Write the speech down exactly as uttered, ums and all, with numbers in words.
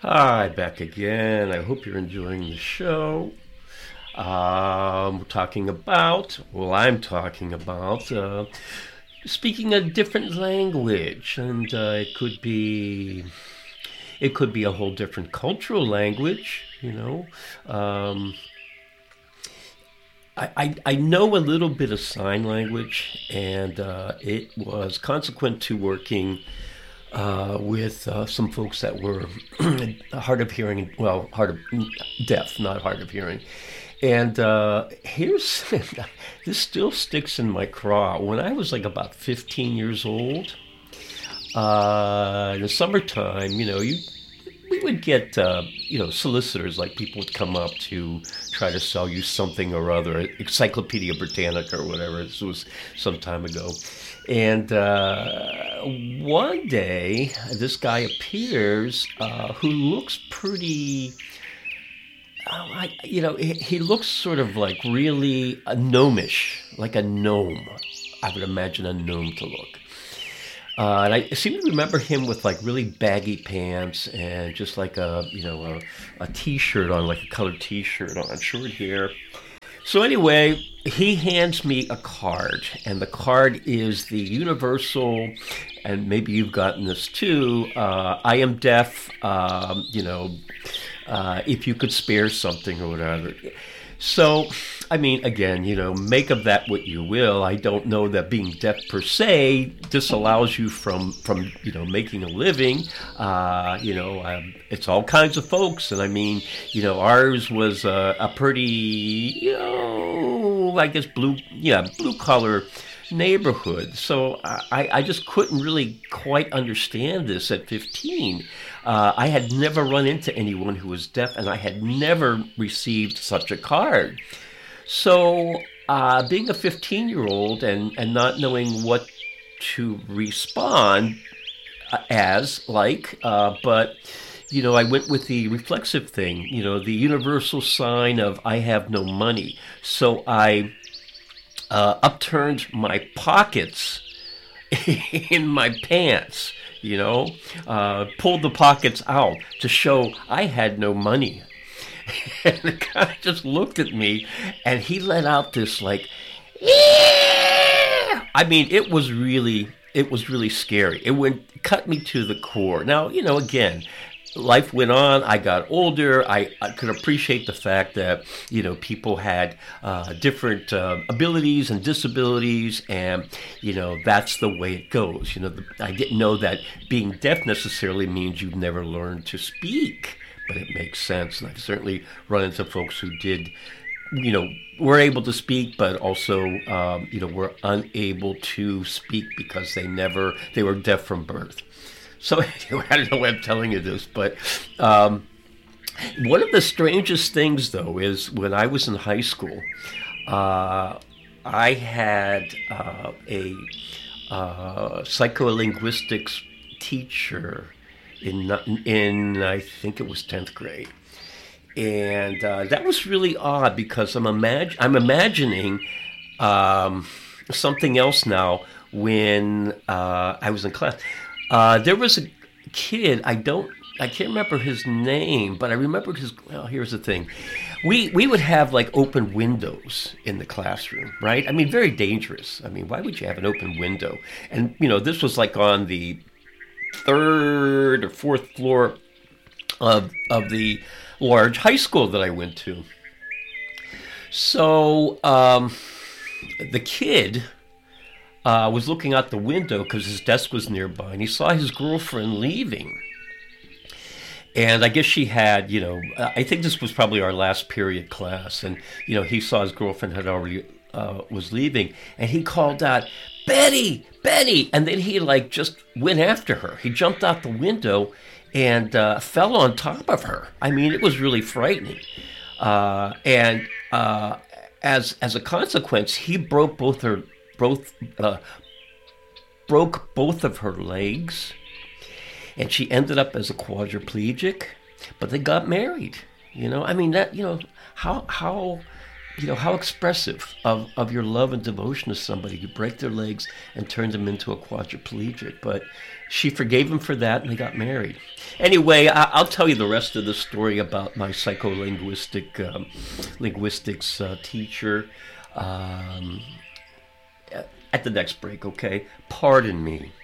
Hi, back again. I hope you're enjoying the show. Um, we're talking about, well, I'm talking about uh, speaking a different language, and uh, it could be, it could be a whole different cultural language. You know, um, I, I I know a little bit of sign language, and uh, it was consequent to working uh, with uh, some folks that were hard of hearing, well, hard of deaf, not hard of hearing. And uh, here's this still sticks in my craw. When I was like about fifteen years old, uh, in the summertime, you know, you we would get uh, you know solicitors, like people would come up to try to sell you something or other, Encyclopedia Britannica or whatever. This was some time ago, and uh, one day this guy appears uh, who looks pretty. Oh, I, you know, he, he looks sort of like really a gnomish, like a gnome. I would imagine a gnome to look. Uh, and I seem to remember him with like really baggy pants and just like a, you know, a, a t-shirt on, like a colored t-shirt on, short hair. So anyway, he hands me a card, and the card is the universal, and maybe you've gotten this too, uh, I am deaf, um, you know, uh, if you could spare something or whatever. So, I mean, again, you know, make of that what you will. I don't know that being deaf per se disallows you from, from you know, making a living. Uh, you know, um, it's all kinds of folks. And I mean, you know, ours was a, a pretty, you know, I guess blue, yeah, blue collar neighborhood. So I, I just couldn't really quite understand this at fifteen. Uh, I had never run into anyone who was deaf, and I had never received such a card. So, uh, being a fifteen-year-old and, and not knowing what to respond uh, as, like, uh, but, you know, I went with the reflexive thing, you know, the universal sign of I have no money. So I uh, upturned my pockets in my pants, you know, uh, pulled the pockets out to show I had no money. And the guy just looked at me, and he let out this like, yeah! I mean, it was really, it was really scary. It went cut me to the core. Now, you know, again, life went on. I got older. I, I could appreciate the fact that, you know, people had uh, different uh, abilities and disabilities, and, you know, that's the way it goes. You know, the, I didn't know that being deaf necessarily means you've never learned to speak. But it makes sense. And I've certainly run into folks who did, you know, were able to speak, but also, um, you know, were unable to speak because they never, they were deaf from birth. So anyway, I don't know why I'm telling you this, but um, one of the strangest things, though, is when I was in high school, uh, I had uh, a uh, psycholinguistics teacher in in I think it was tenth grade, and uh, that was really odd because I'm imag- I'm imagining um, something else now. When uh, I was in class, uh, there was a kid. I don't I can't remember his name, but I remember his. Well, here's the thing. We we would have like open windows in the classroom, right? I mean, very dangerous. I mean, why would you have an open window? And you know, this was like on the third or fourth floor of of the large high school that I went to. So um, the kid uh, was looking out the window because his desk was nearby, and he saw his girlfriend leaving. And I guess she had, you know, I think this was probably our last period class, and you know, he saw his girlfriend had already uh, was leaving, and he called out, Betty, Betty, and then he like just went after her. He jumped out the window and uh, fell on top of her. I mean, it was really frightening. Uh, and uh, as as a consequence, he broke both her both uh, broke both of her legs, and she ended up as a quadriplegic. But they got married. You know, I mean that. You know how how you know, how expressive of, of your love and devotion to somebody. You break their legs and turn them into a quadriplegic. But she forgave him for that, and they got married. Anyway, I, I'll tell you the rest of the story about my psycholinguistic um, linguistics uh, teacher um, at the next break, okay? Pardon me.